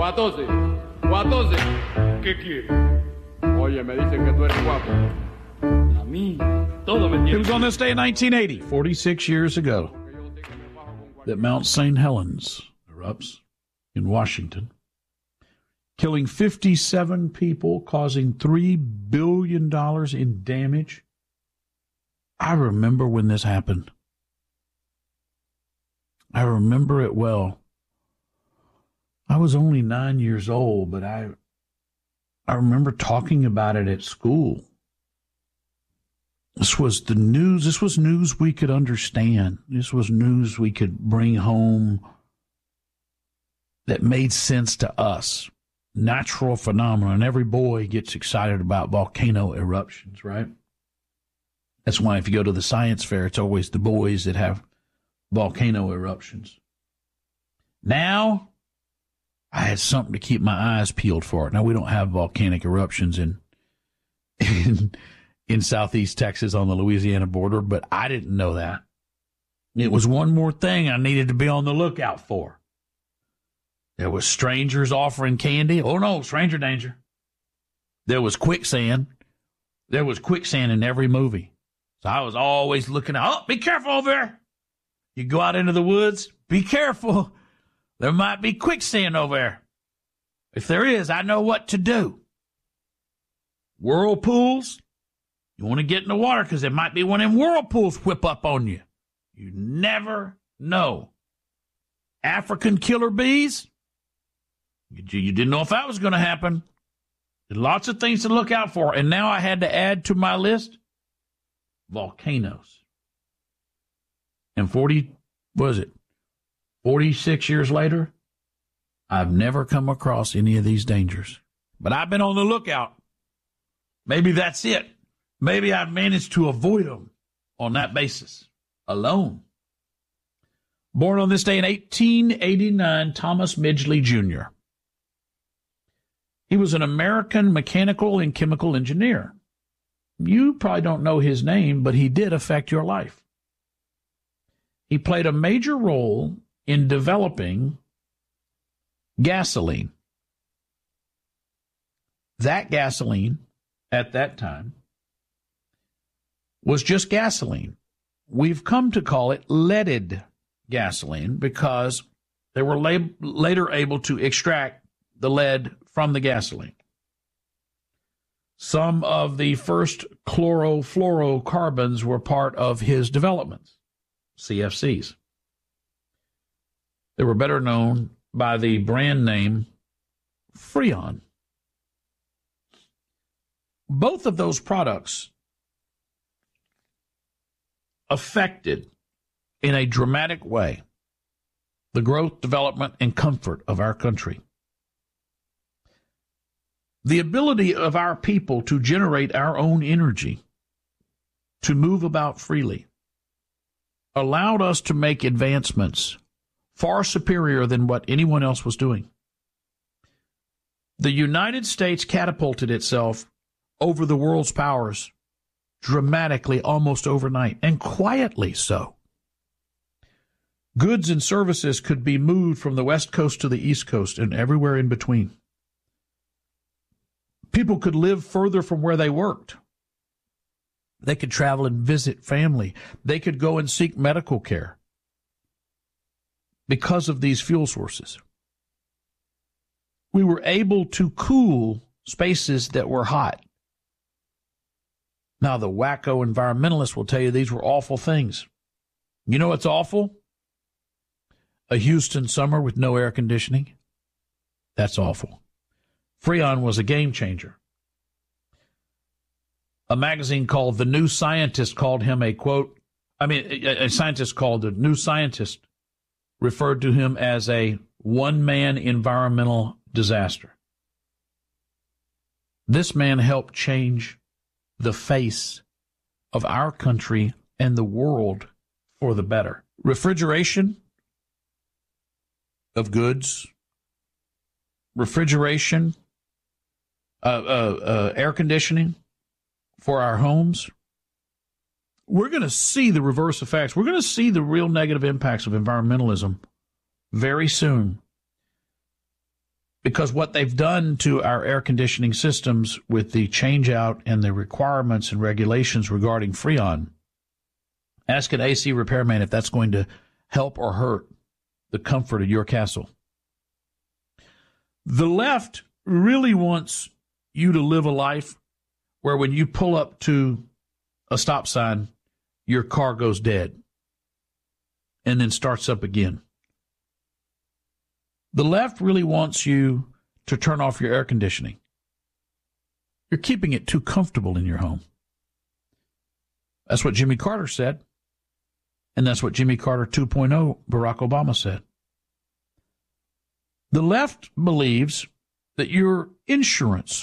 Guatose, Guatose, ¿qué quieres? Oye, me dicen que tú eres guapo. A mí, todo me tiene. It was on this day in 1980, 46 years ago, that Mount St. Helens erupts in Washington, killing 57 people, causing $3 billion in damage. I remember when this happened. I remember it well. I was only 9 years old, but I remember talking about it at school. This was the news. This was news we could understand. This was news we could bring home that made sense to us. Natural phenomenon. Every boy gets excited about volcano eruptions, right? That's why if you go to the science fair, it's always the boys that have volcano eruptions. Now, I had something to keep my eyes peeled for. Now, we don't have volcanic eruptions in southeast Texas on the Louisiana border, but I didn't know that. It was one more thing I needed to be on the lookout for. There was strangers offering candy. Oh, no, stranger danger. There was quicksand. There was quicksand in every movie. So I was always looking out. Oh, be careful over there. You go out into the woods, be careful. There might be quicksand over there. If there is, I know what to do. Whirlpools. You want to get in the water because there might be one of them whirlpools whip up on you. You never know. African killer bees. You didn't know if that was going to happen. Lots of things to look out for. And now I had to add to my list volcanoes. And 46 years later, I've never come across any of these dangers. But I've been on the lookout. Maybe that's it. Maybe I've managed to avoid them on that basis alone. Born on this day in 1889, Thomas Midgley Jr. He was an American mechanical and chemical engineer. You probably don't know his name, but he did affect your life. He played a major role in developing gasoline. That gasoline, at that time, was just gasoline. We've come to call it leaded gasoline because they were later able to extract the lead from the gasoline. Some of the first chlorofluorocarbons were part of his developments, CFCs. They were better known by the brand name Freon. Both of those products affected in a dramatic way the growth, development, and comfort of our country. The ability of our people to generate our own energy, to move about freely, allowed us to make advancements far superior than what anyone else was doing. The United States catapulted itself over the world's powers dramatically almost overnight, and quietly so. Goods and services could be moved from the West Coast to the East Coast and everywhere in between. People could live further from where they worked. They could travel and visit family. They could go and seek medical care because of these fuel sources. We were able to cool spaces that were hot. Now, the wacko environmentalists will tell you these were awful things. You know what's awful? A Houston summer with no air conditioning. That's awful. Freon was a game changer. A magazine called The New Scientist called him a scientist called The New Scientist referred to him as a one-man environmental disaster. This man helped change the face of our country and the world for the better. Refrigeration of goods, refrigeration, air conditioning for our homes. We're going to see the reverse effects. We're going to see the real negative impacts of environmentalism very soon. Because what they've done to our air conditioning systems with the change out and the requirements and regulations regarding Freon, ask an AC repairman if that's going to help or hurt the comfort of your castle. The left really wants you to live a life where when you pull up to a stop sign, your car goes dead and then starts up again. The left really wants you to turn off your air conditioning. You're keeping it too comfortable in your home. That's what Jimmy Carter said. And that's what Jimmy Carter 2.0 Barack Obama said. The left believes that your insurance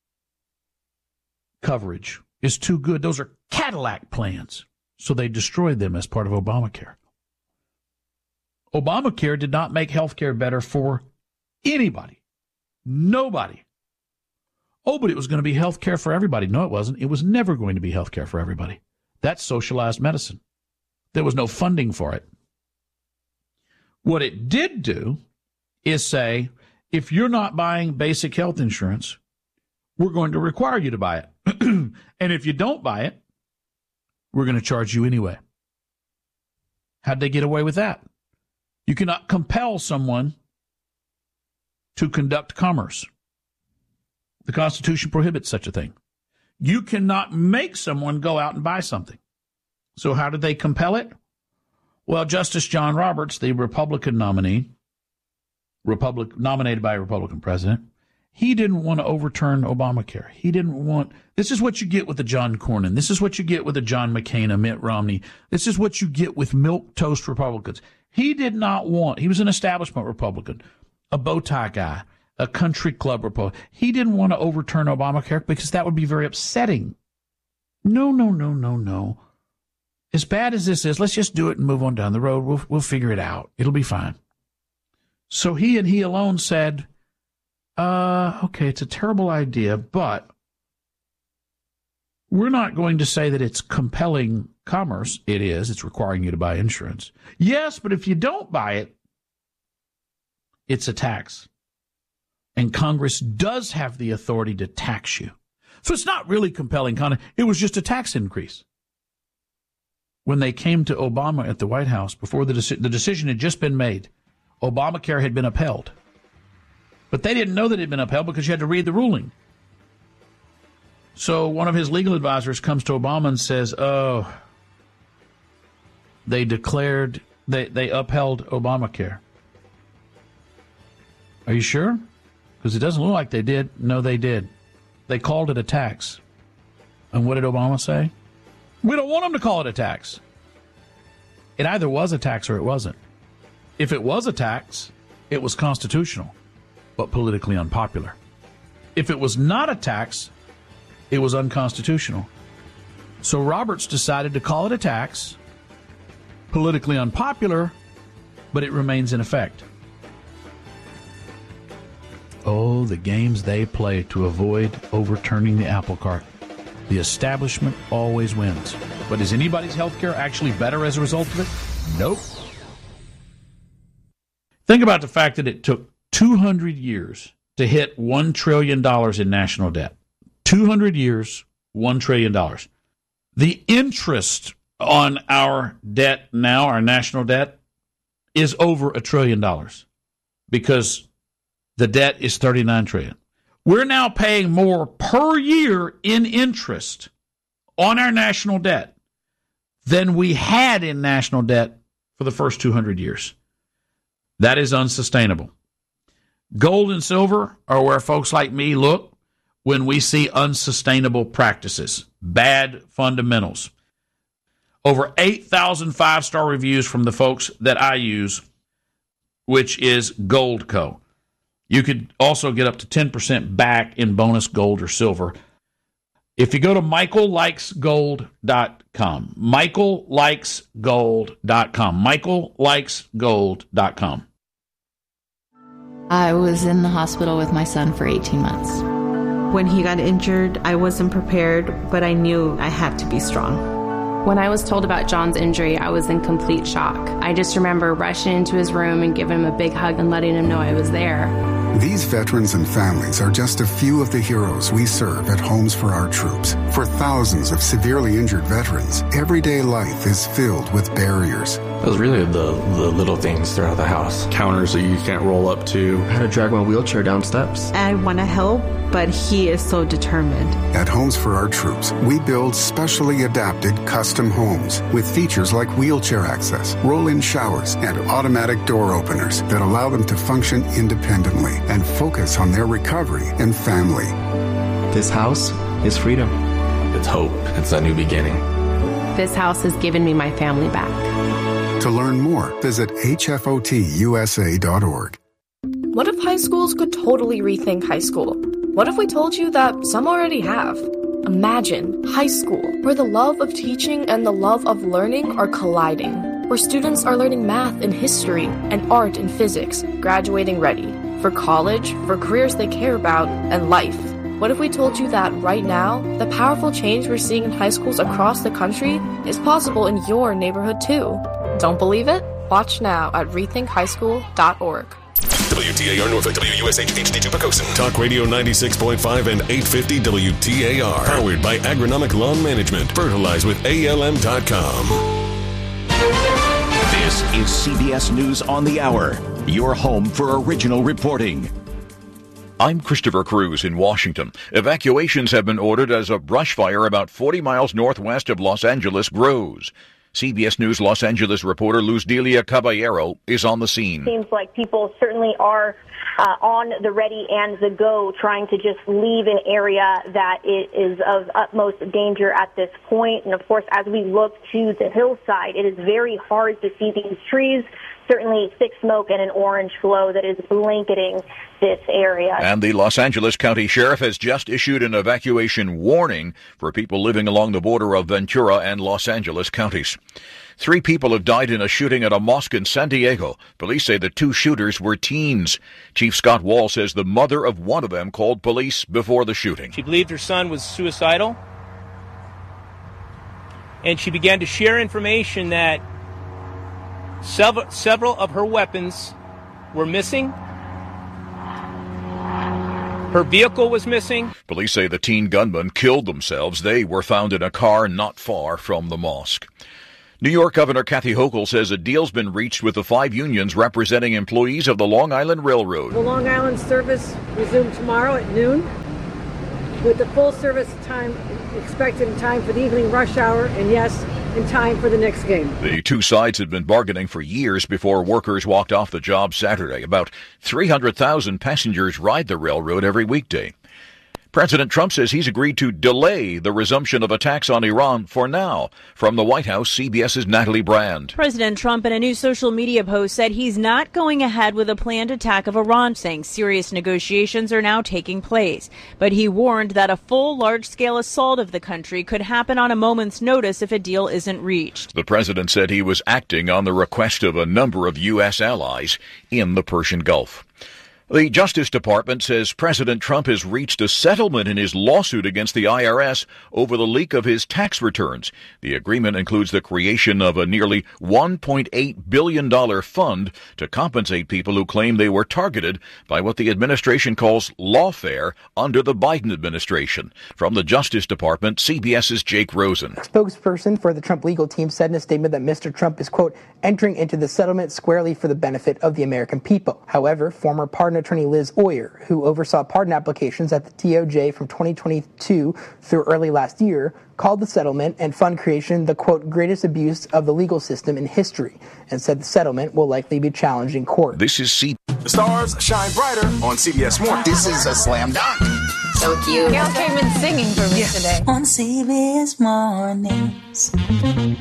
coverage is too good. Those are Cadillac plans. So they destroyed them as part of Obamacare. Obamacare did not make health care better for anybody. Nobody. Oh, but it was going to be health care for everybody. No, it wasn't. It was never going to be health care for everybody. That's socialized medicine. There was no funding for it. What it did do is say, if you're not buying basic health insurance, we're going to require you to buy it. And if you don't buy it, we're going to charge you anyway. How'd they get away with that? You cannot compel someone to conduct commerce. The Constitution prohibits such a thing. You cannot make someone go out and buy something. So how did they compel it? Well, Justice John Roberts, the Republican nominee, nominated by a Republican president, he didn't want to overturn Obamacare. He didn't want, this is what you get with the John Cornyn. This is what you get with the John McCain, a Mitt Romney. This is what you get with milquetoast Republicans. He did not want, he was an establishment Republican, a bow tie guy, a country club Republican. He didn't want to overturn Obamacare because that would be very upsetting. No. As bad as this is, let's just do it and move on down the road. We'll figure it out. It'll be fine. So he and he alone said, okay, it's a terrible idea, but we're not going to say that it's compelling commerce. It is. It's requiring you to buy insurance. Yes, but if you don't buy it, it's a tax. And Congress does have the authority to tax you. So it's not really compelling conduct. It was just a tax increase. When they came to Obama at the White House, before the decision had just been made, Obamacare had been upheld. But they didn't know that it had been upheld because you had to read the ruling. So one of his legal advisors comes to Obama and says, oh, they upheld Obamacare. Are you sure? Because it doesn't look like they did. No, they did. They called it a tax. And what did Obama say? We don't want them to call it a tax. It either was a tax or it wasn't. If it was a tax, it was constitutional, but politically unpopular. If it was not a tax, it was unconstitutional. So Roberts decided to call it a tax, politically unpopular, but it remains in effect. Oh, the games they play to avoid overturning the apple cart. The establishment always wins. But is anybody's health care actually better as a result of it? Nope. Think about the fact that it took 200 years to hit $1 trillion in national debt. 200 years, $1 trillion. The interest on our debt now, our national debt, is over $1 trillion because the debt is $39 trillion. We're now paying more per year in interest on our national debt than we had in national debt for the first 200 years. That is unsustainable. Gold and silver are where folks like me look when we see unsustainable practices, bad fundamentals. Over 8,000 five-star reviews from the folks that I use, which is Goldco. You could also get up to 10% back in bonus gold or silver. If you go to michaellikesgold.com, michaellikesgold.com, michaellikesgold.com. I was in the hospital with my son for 18 months. When he got injured, I wasn't prepared, but I knew I had to be strong. When I was told about John's injury, I was in complete shock. I just remember rushing into his room and giving him a big hug and letting him know I was there. These veterans and families are just a few of the heroes we serve at Homes for Our Troops. For thousands of severely injured veterans, everyday life is filled with barriers. It was really the little things throughout the house. Counters that you can't roll up to. I had to drag my wheelchair down steps. I want to help, but he is so determined. At Homes for Our Troops, we build specially adapted custom homes with features like wheelchair access, roll-in showers, and automatic door openers that allow them to function independently and focus on their recovery and family. This house is freedom. It's hope. It's a new beginning. This house has given me my family back. To learn more, visit hfotusa.org. What if high schools could totally rethink high school? What if we told you that some already have? Imagine high school, where the love of teaching and the love of learning are colliding, where students are learning math and history and art and physics, graduating ready for college, for careers they care about, and life. What if we told you that right now, the powerful change we're seeing in high schools across the country is possible in your neighborhood too? Don't believe it? Watch now at rethinkhighschool.org. WTAR Norfolk, WUSH HD2 Pocosin. Talk Radio 96.5 and 850 WTAR. Powered by Agronomic Lawn Management. Fertilize with ALM.com. This is CBS News on the Hour. Your home for original reporting. I'm Christopher Cruz in Washington. Evacuations have been ordered as a brush fire about 40 miles northwest of Los Angeles grows. CBS News Los Angeles reporter Luz Delia Caballero is on the scene. Seems like people certainly are on the ready and the go, trying to just leave an area that is of utmost danger at this point. And of course, as we look to the hillside, it is very hard to see these trees. Certainly thick smoke and an orange glow that is blanketing this area. And the Los Angeles County Sheriff has just issued an evacuation warning for people living along the border of Ventura and Los Angeles counties. 3 people have died in a shooting at a mosque in San Diego. Police say the 2 shooters were teens. Chief Scott Wall says the mother of one of them called police before the shooting. She believed her son was suicidal, and she began to share information that several of her weapons were missing. Her vehicle was missing. Police say the teen gunmen killed themselves. They were found in a car not far from the mosque. New York Governor Kathy Hochul says a deal's been reached with the 5 unions representing employees of the Long Island Railroad. The Long Island service resumed tomorrow at noon, with the full service time expected in time for the evening rush hour, and yes, in time for the next game. The 2 sides had been bargaining for years before workers walked off the job Saturday. About 300,000 passengers ride the railroad every weekday. President Trump says he's agreed to delay the resumption of attacks on Iran for now. From the White House, CBS's Natalie Brand. President Trump in a new social media post said he's not going ahead with a planned attack of Iran, saying serious negotiations are now taking place. But he warned that a full large-scale assault of the country could happen on a moment's notice if a deal isn't reached. The president said he was acting on the request of a number of U.S. allies in the Persian Gulf. The Justice Department says President Trump has reached a settlement in his lawsuit against the IRS over the leak of his tax returns. The agreement includes the creation of a nearly $1.8 billion fund to compensate people who claim they were targeted by what the administration calls lawfare under the Biden administration. From the Justice Department, CBS's Jake Rosen. A spokesperson for the Trump legal team said in a statement that Mr. Trump is, quote, entering into the settlement squarely for the benefit of the American people. However, former pardon attorney Liz Oyer, who oversaw pardon applications at the DOJ from 2022 through early last year, called the settlement and fund creation the, quote, greatest abuse of the legal system in history, and said the settlement will likely be challenged in court. This is The stars shine brighter on CBS Mornings. This is a slam dunk. So cute. Gail came in singing for me today. On CBS Mornings.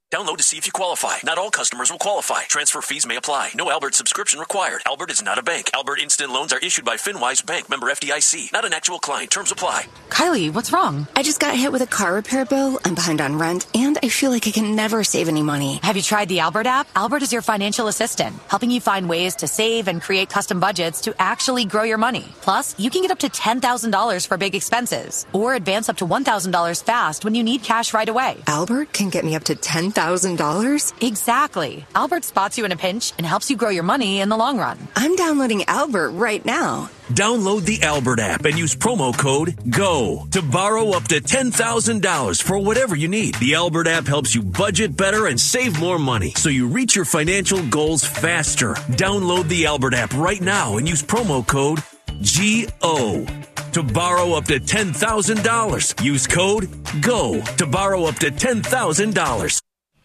Download to see if you qualify. Not all customers will qualify. Transfer fees may apply. No Albert subscription required. Albert is not a bank. Albert Instant Loans are issued by FinWise Bank, member FDIC. Not an actual client. Terms apply. Kylie, what's wrong? I just got hit with a car repair bill. I'm behind on rent, and I feel like I can never save any money. Have you tried the Albert app? Albert is your financial assistant, helping you find ways to save and create custom budgets to actually grow your money. Plus, you can get up to $10,000 for big expenses, or advance up to $1,000 fast when you need cash right away. Albert can get me up to $10,000? Exactly. Albert spots you in a pinch and helps you grow your money in the long run. I'm downloading Albert right now. Download the Albert app and use promo code GO to borrow up to $10,000 for whatever you need. The Albert app helps you budget better and save more money so you reach your financial goals faster. Download the Albert app right now and use promo code GO to borrow up to $10,000. Use code GO to borrow up to $10,000.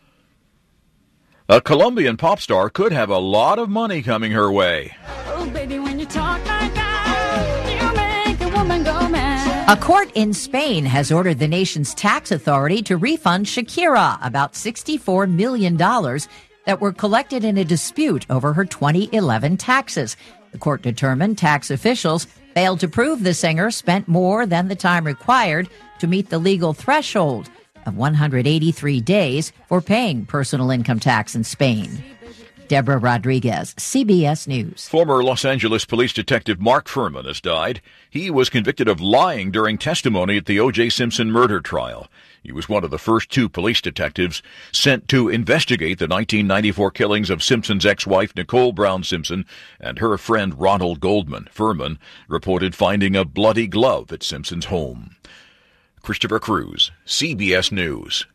A Colombian pop star could have a lot of money coming her way. Oh, baby, when you talk like that, you make a woman go mad. A court in Spain has ordered the nation's tax authority to refund Shakira about $64 million that were collected in a dispute over her 2011 taxes. The court determined tax officials failed to prove the singer spent more than the time required to meet the legal threshold of 183 days for paying personal income tax in Spain. Deborah Rodriguez, CBS News. Former Los Angeles police detective Mark Fuhrman has died. He was convicted of lying during testimony at the O.J. Simpson murder trial. He was one of the first two police detectives sent to investigate the 1994 killings of Simpson's ex-wife Nicole Brown Simpson and her friend Ronald Goldman. Fuhrman reported finding a bloody glove at Simpson's home. Christopher Cruz, CBS News.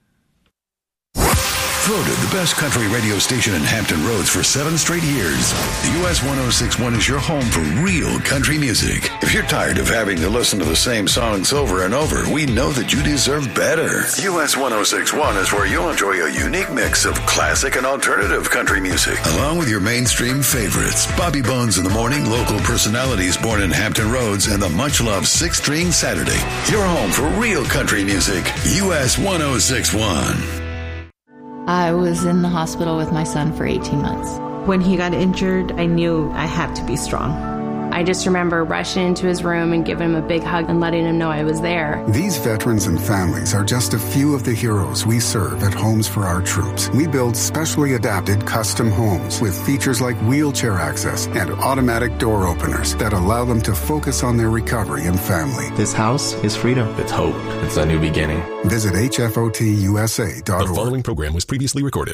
Voted the best country radio station in Hampton Roads for 7 straight years. The US 106.1 is your home for real country music. If you're tired of having to listen to the same songs over and over, we know that you deserve better. US 106.1 is where you'll enjoy a unique mix of classic and alternative country music, along with your mainstream favorites. Bobby Bones in the morning, local personalities born in Hampton Roads, and the much-loved 6-String Saturday. Your home for real country music. US 106.1. I was in the hospital with my son for 18 months. When he got injured, I knew I had to be strong. I just remember rushing into his room and giving him a big hug and letting him know I was there. These veterans and families are just a few of the heroes we serve at Homes for Our Troops. We build specially adapted custom homes with features like wheelchair access and automatic door openers that allow them to focus on their recovery and family. This house is freedom. It's hope. It's a new beginning. Visit hfotusa.org. The following program was previously recorded.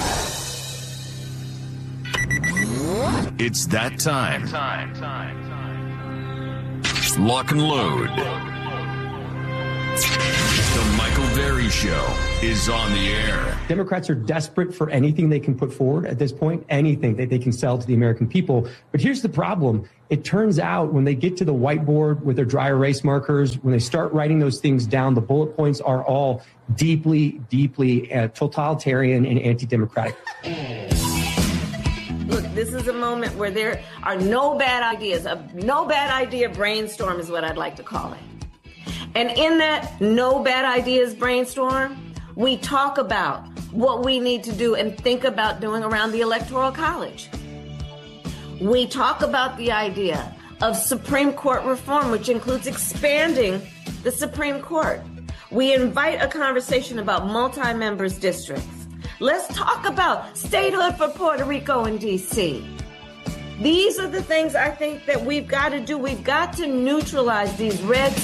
It's that time. Lock and load. The Michael Berry Show is on the air. Democrats are desperate for anything they can put forward at this point, anything that they can sell to the American people. But here's the problem. It turns out when they get to the whiteboard with their dry erase markers, when they start writing those things down, the bullet points are all deeply, deeply totalitarian and anti-democratic. Look, this is a moment where there are no bad ideas. A no bad idea brainstorm is what I'd like to call it. And in that no bad ideas brainstorm, we talk about what we need to do and think about doing around the Electoral College. We talk about the idea of Supreme Court reform, which includes expanding the Supreme Court. We invite a conversation about multi-members districts. Let's talk about statehood for Puerto Rico and D.C. These are the things I think that we've got to do. We've got to neutralize these red